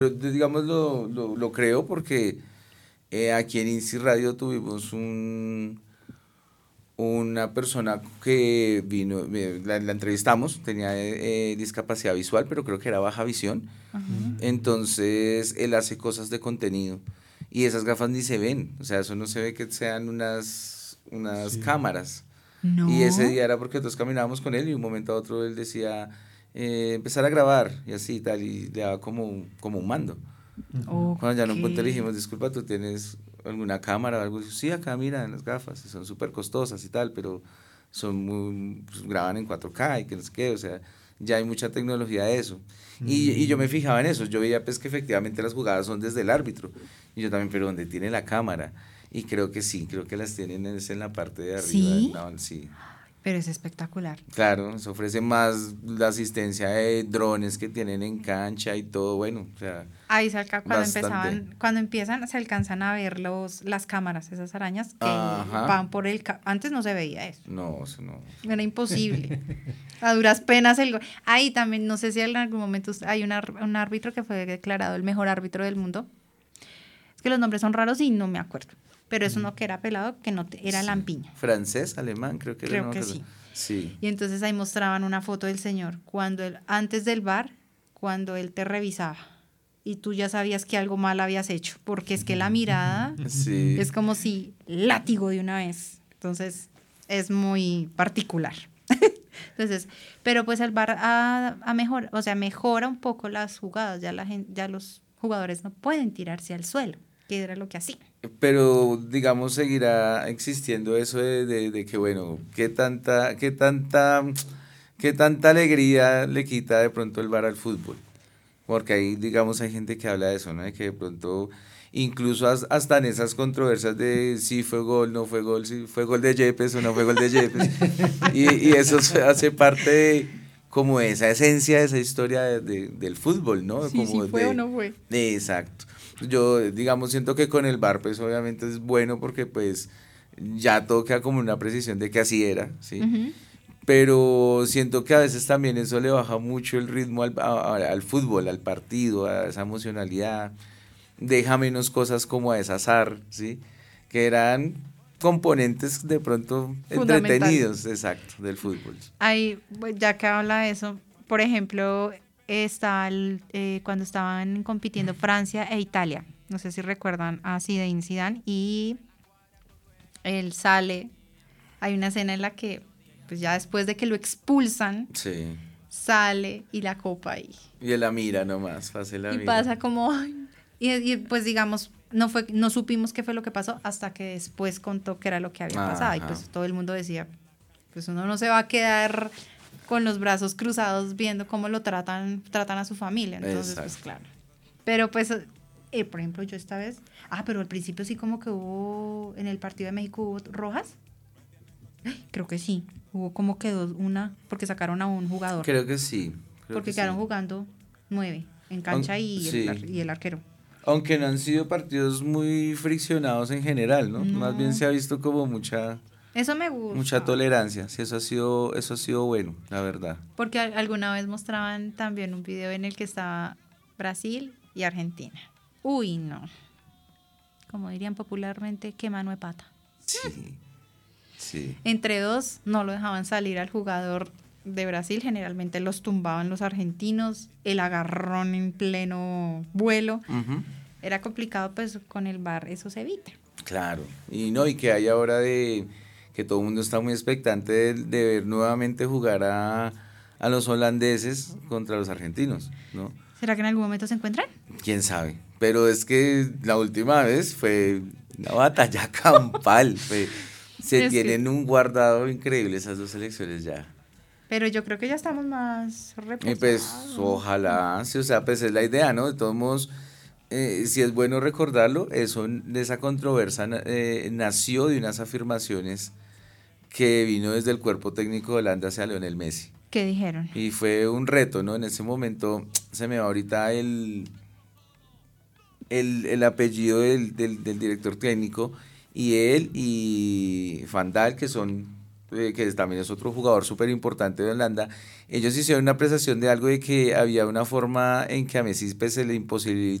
Digamos, lo creo porque aquí en INSI Radio tuvimos una persona que vino, la entrevistamos, tenía discapacidad visual, pero creo que era baja visión. Ajá. Entonces, él hace cosas de contenido y esas gafas ni se ven, o sea, eso no se ve que sean unas Sí. cámaras. Y ese No. día era porque nosotros caminábamos con él y de un momento a otro él decía, empezar a grabar y así y tal, y le daba como un mando. Ujú. Cuando ya en Ok. un punto le dijimos, disculpa, ¿tú tienes alguna cámara o algo? Dijo, sí, acá mira, en las gafas, y son súper costosas y tal, pero pues, graban en 4K y que no sé qué, o sea, ya hay mucha tecnología de eso. Y yo me fijaba en eso, yo veía pues que efectivamente las jugadas son desde el árbitro, y yo también, pero ¿dónde tiene la cámara? Y creo que sí, creo que las tienen es en la parte de arriba, ¿Sí? no, sí. Pero es espectacular. Claro, se ofrece más la asistencia de drones que tienen en cancha y todo, bueno, o sea, Ahí saca bastante. cuando empiezan, se alcanzan a ver las cámaras, esas arañas que Ajá. van por antes no se veía eso. No, eso no. Era imposible. A duras penas ahí también, no sé si en algún momento hay un árbitro que fue declarado el mejor árbitro del mundo. Es que los nombres son raros y no me acuerdo. Pero es uno que era pelado, que no era Sí. lampiño. Francés, alemán, creo que era, no Creo me que acuerdo. sí. Sí. Y entonces ahí mostraban una foto del señor antes del bar, cuando él te revisaba. Y tú ya sabías que algo mal habías hecho, porque es que la mirada Sí. es como si látigo de una vez. Entonces es muy particular. Entonces, pero pues el VAR o sea, mejora un poco las jugadas. Ya los jugadores no pueden tirarse al suelo, que era lo que hacían. Pero, digamos, seguirá existiendo eso de que, bueno, qué tanta alegría le quita de pronto el VAR al fútbol. Porque ahí, digamos, hay gente que habla de eso, ¿no? De que de pronto, incluso hasta en esas controversias de si fue gol, no fue gol, si fue gol de Yepes o no fue gol de Yepes. Y eso hace parte de como esa esencia, de esa historia del fútbol, ¿no? Sí, sí Como fue o no fue. exacto. Yo, digamos, siento que con el VAR, pues obviamente es bueno porque pues ya todo queda como una precisión de que así era, ¿sí? Ujú. Pero siento que a veces también eso le baja mucho el ritmo al fútbol, al partido, a esa emocionalidad, deja menos cosas como a ese azar, ¿sí? Que eran componentes de pronto Fundamentales. entretenidos, exacto, del fútbol. Ahí, pues, ya que habla de eso, por ejemplo, cuando estaban compitiendo Francia e Italia, no sé si recuerdan a Zinedine Zidane, y él sale, hay una escena en la que, pues ya después de que lo expulsan, Sí. sale y la copa ahí. Y él la mira nomás, pase la Y mira. pasa como, ay, pues digamos, no supimos qué fue lo que pasó hasta que después contó qué era lo que había pasado. Y Ajá. pues todo el mundo decía, pues uno no se va a quedar con los brazos cruzados viendo cómo tratan a su familia. Entonces, pues Exacto. claro. Pero pues, por ejemplo, yo esta vez, pero al principio sí como que en el partido de México hubo rojas. Creo que sí, hubo como que porque sacaron a un jugador, Creo que sí. porque quedaron jugando 9 en cancha Sí. y el arquero. Aunque no han sido partidos muy friccionados en general, ¿no? Más bien No, se ha visto como eso me mucha gusta, tolerancia. Sí, eso ha sido bueno, la verdad. porque alguna vez mostraban también un video en el que estaba Brasil y Argentina. Uy, no, como dirían popularmente, qué mano de pata. Sí, sí. Entre dos no lo dejaban salir al jugador de Brasil, generalmente los tumbaban los argentinos, el agarrón en pleno vuelo. Ujú. Era complicado, pues con el VAR eso se evita. Claro. Y no, y que hay ahora de que todo el mundo está muy expectante de ver nuevamente jugar a los holandeses contra los argentinos, ¿no? ¿Será que en algún momento se encuentran? Quién sabe. Pero es que la última vez fue una batalla campal. Se Es que, tienen un guardado increíble esas dos selecciones ya. pero yo creo que ya estamos más Y pues reposados. ojalá, sí, o sea, pues es la idea, ¿no? De todos modos, si es bueno recordarlo, de esa controversia nació de unas afirmaciones que vino desde el cuerpo técnico de Holanda hacia Lionel Messi. ¿Qué dijeron? Y fue un reto, ¿no? En ese momento se me va ahorita el apellido del director técnico, y él y Van Dal, que son también es otro jugador súper importante de Holanda, ellos hicieron una apreciación de algo de que había una forma en que a Messi pues, se le imposibilitaba